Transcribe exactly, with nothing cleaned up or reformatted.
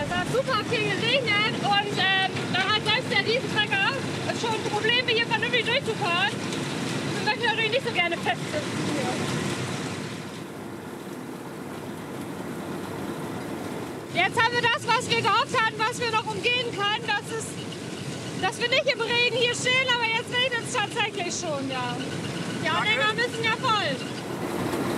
Es hat super viel geregnet und ähm, da hat selbst der Riesentrecker schon Probleme, hier vernünftig durchzufahren. Wir möchten natürlich nicht so gerne festsitzen hier. Jetzt haben wir das, was wir gehofft hatten, was wir noch umgehen können, dass, es, dass wir nicht im Regen hier stehen, aber jetzt regnet es tatsächlich schon, ja. Die Anhänger müssen ja voll.